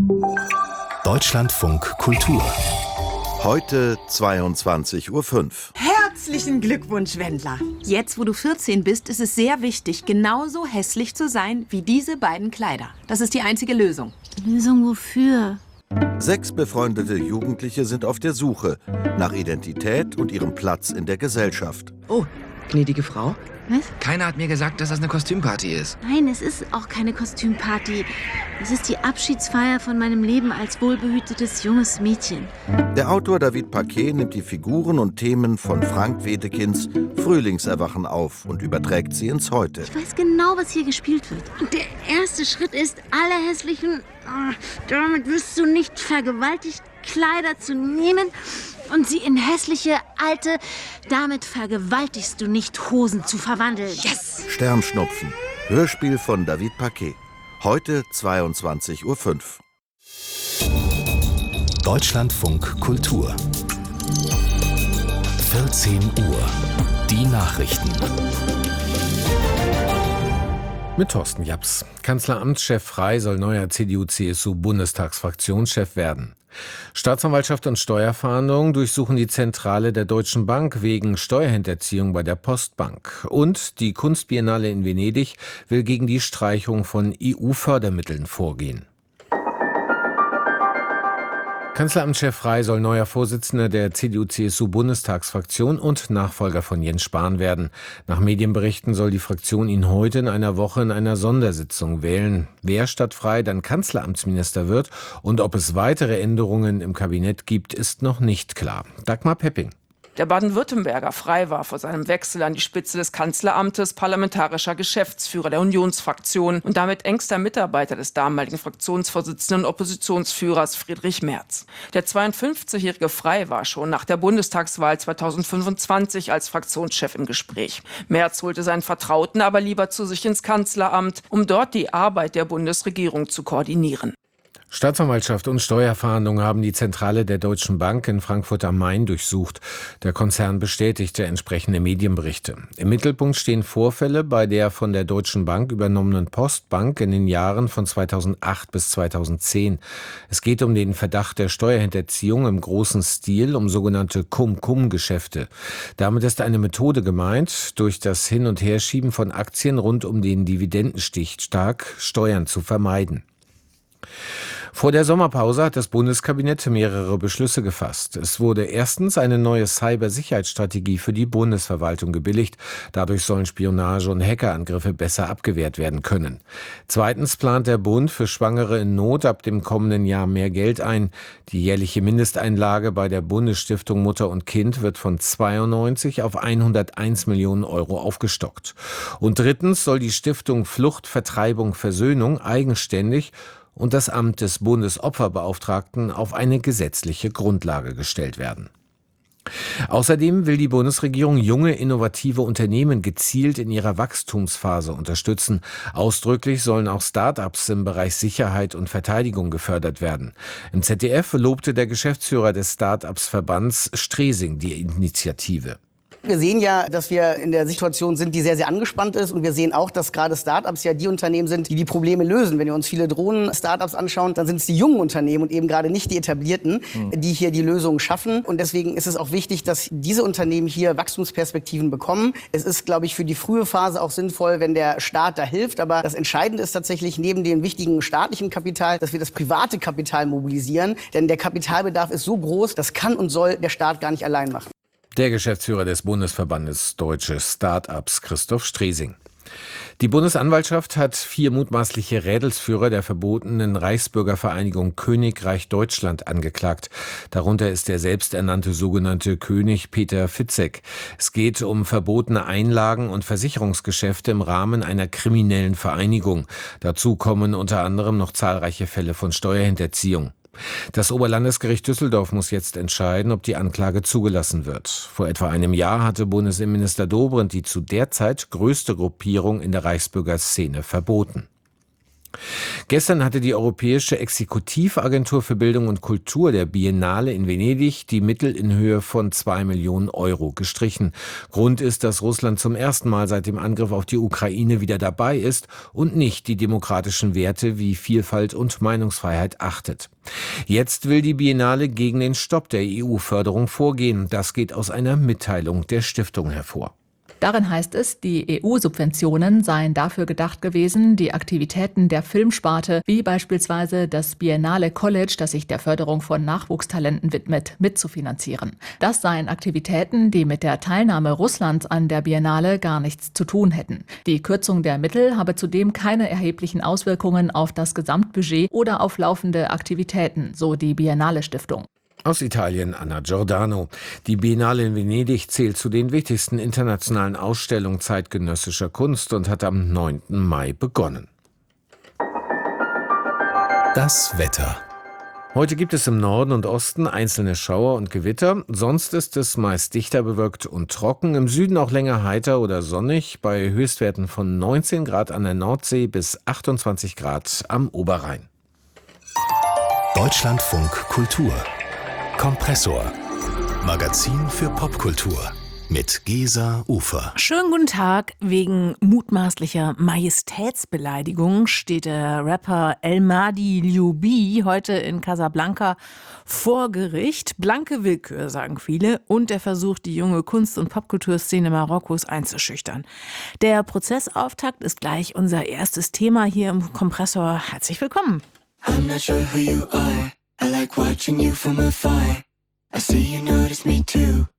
Deutschlandfunk Kultur. Heute 22:05 Uhr. Herzlichen Glückwunsch, Wendler. Jetzt, wo du 14 bist, ist es sehr wichtig, genauso hässlich zu sein wie diese beiden Kleider. Das ist die einzige Lösung. Lösung wofür? 6 befreundete Jugendliche sind auf der Suche nach Identität und ihrem Platz in der Gesellschaft. Oh, gnädige Frau. Was? Keiner hat mir gesagt, dass das eine Kostümparty ist. Nein, es ist auch keine Kostümparty. Es ist die Abschiedsfeier von meinem Leben als wohlbehütetes junges Mädchen. Der Autor David Paquet nimmt die Figuren und Themen von Frank Wedekins Frühlingserwachen auf und überträgt sie ins Heute. Ich weiß genau, was hier gespielt wird. Und der erste Schritt ist, alle hässlichen, damit wirst du nicht vergewaltigt, Kleider zu nehmen und sie in hässliche, alte, damit vergewaltigst du nicht, Hosen zu verwandeln. Yes! Sternschnupfen. Hörspiel von David Paquet. Heute 22:05 Uhr. Deutschlandfunk Kultur. 14 Uhr. Die Nachrichten. Mit Thorsten Japs. Kanzleramtschef Frey soll neuer CDU-CSU-Bundestagsfraktionschef werden. Staatsanwaltschaft und Steuerfahndung durchsuchen die Zentrale der Deutschen Bank wegen Steuerhinterziehung bei der Postbank. Und die Kunstbiennale in Venedig will gegen die Streichung von EU-Fördermitteln vorgehen. Kanzleramtschef Frey soll neuer Vorsitzender der CDU-CSU-Bundestagsfraktion und Nachfolger von Jens Spahn werden. Nach Medienberichten soll die Fraktion ihn heute in einer Woche in einer Sondersitzung wählen. Wer statt Frey dann Kanzleramtsminister wird und ob es weitere Änderungen im Kabinett gibt, ist noch nicht klar. Dagmar Pepping. Der Baden-Württemberger Frey war vor seinem Wechsel an die Spitze des Kanzleramtes parlamentarischer Geschäftsführer der Unionsfraktion und damit engster Mitarbeiter des damaligen Fraktionsvorsitzenden und Oppositionsführers Friedrich Merz. Der 52-jährige Frey war schon nach der Bundestagswahl 2025 als Fraktionschef im Gespräch. Merz holte seinen Vertrauten aber lieber zu sich ins Kanzleramt, um dort die Arbeit der Bundesregierung zu koordinieren. Staatsanwaltschaft und Steuerfahndung haben die Zentrale der Deutschen Bank in Frankfurt am Main durchsucht. Der Konzern bestätigte entsprechende Medienberichte. Im Mittelpunkt stehen Vorfälle bei der von der Deutschen Bank übernommenen Postbank in den Jahren von 2008 bis 2010. Es geht um den Verdacht der Steuerhinterziehung im großen Stil, um sogenannte Cum-Cum-Geschäfte. Damit ist eine Methode gemeint, durch das Hin- und Herschieben von Aktien rund um den Dividendenstichtag Steuern zu vermeiden. Vor der Sommerpause hat das Bundeskabinett mehrere Beschlüsse gefasst. Es wurde erstens eine neue Cybersicherheitsstrategie für die Bundesverwaltung gebilligt. Dadurch sollen Spionage- und Hackerangriffe besser abgewehrt werden können. Zweitens plant der Bund für Schwangere in Not ab dem kommenden Jahr mehr Geld ein. Die jährliche Mindesteinlage bei der Bundesstiftung Mutter und Kind wird von 92 auf 101 Millionen Euro aufgestockt. Und drittens soll die Stiftung Flucht, Vertreibung, Versöhnung eigenständig und das Amt des Bundesopferbeauftragten auf eine gesetzliche Grundlage gestellt werden. Außerdem will die Bundesregierung junge, innovative Unternehmen gezielt in ihrer Wachstumsphase unterstützen. Ausdrücklich sollen auch Start-ups im Bereich Sicherheit und Verteidigung gefördert werden. Im ZDF lobte der Geschäftsführer des Start-ups-Verbands Stresing die Initiative. Wir sehen ja, dass wir in der Situation sind, die sehr, sehr angespannt ist. Und wir sehen auch, dass gerade Start-ups ja die Unternehmen sind, die die Probleme lösen. Wenn wir uns viele Drohnen-Start-ups anschauen, dann sind es die jungen Unternehmen und eben gerade nicht die etablierten, die hier die Lösungen schaffen. Und deswegen ist es auch wichtig, dass diese Unternehmen hier Wachstumsperspektiven bekommen. Es ist, glaube ich, für die frühe Phase auch sinnvoll, wenn der Staat da hilft. Aber das Entscheidende ist tatsächlich neben dem wichtigen staatlichen Kapital, dass wir das private Kapital mobilisieren. Denn der Kapitalbedarf ist so groß, das kann und soll der Staat gar nicht allein machen. Der Geschäftsführer des Bundesverbandes Deutsche Start-ups, Christoph Stresing. Die Bundesanwaltschaft hat 4 mutmaßliche Rädelsführer der verbotenen Reichsbürgervereinigung Königreich Deutschland angeklagt. Darunter ist der selbsternannte sogenannte König Peter Fitzek. Es geht um verbotene Einlagen- und Versicherungsgeschäfte im Rahmen einer kriminellen Vereinigung. Dazu kommen unter anderem noch zahlreiche Fälle von Steuerhinterziehung. Das Oberlandesgericht Düsseldorf muss jetzt entscheiden, ob die Anklage zugelassen wird. Vor etwa einem Jahr hatte Bundesinnenminister Dobrindt die zu der Zeit größte Gruppierung in der Reichsbürgerszene verboten. Gestern hatte die Europäische Exekutivagentur für Bildung und Kultur der Biennale in Venedig die Mittel in Höhe von 2 Millionen Euro gestrichen. Grund ist, dass Russland zum ersten Mal seit dem Angriff auf die Ukraine wieder dabei ist und nicht die demokratischen Werte wie Vielfalt und Meinungsfreiheit achtet. Jetzt will die Biennale gegen den Stopp der EU-Förderung vorgehen. Das geht aus einer Mitteilung der Stiftung hervor. Darin heißt es, die EU-Subventionen seien dafür gedacht gewesen, die Aktivitäten der Filmsparte, wie beispielsweise das Biennale College, das sich der Förderung von Nachwuchstalenten widmet, mitzufinanzieren. Das seien Aktivitäten, die mit der Teilnahme Russlands an der Biennale gar nichts zu tun hätten. Die Kürzung der Mittel habe zudem keine erheblichen Auswirkungen auf das Gesamtbudget oder auf laufende Aktivitäten, so die Biennale Stiftung. Aus Italien Anna Giordano. Die Biennale in Venedig zählt zu den wichtigsten internationalen Ausstellungen zeitgenössischer Kunst und hat am 9. Mai begonnen. Das Wetter. Heute gibt es im Norden und Osten einzelne Schauer und Gewitter. Sonst ist es meist dichter bewölkt und trocken. Im Süden auch länger heiter oder sonnig, bei Höchstwerten von 19 Grad an der Nordsee bis 28 Grad am Oberrhein. Deutschlandfunk Kultur. Kompressor. Magazin für Popkultur. Mit Gesa Ufer. Schönen guten Tag. Wegen mutmaßlicher Majestätsbeleidigung steht der Rapper El Madi Lioubi heute in Casablanca vor Gericht. Blanke Willkür, sagen viele. Und er versucht, die junge Kunst- und Popkulturszene Marokkos einzuschüchtern. Der Prozessauftakt ist gleich unser erstes Thema hier im Kompressor. Herzlich willkommen. I'm not sure who you are. I like watching you from afar. I see you notice me too.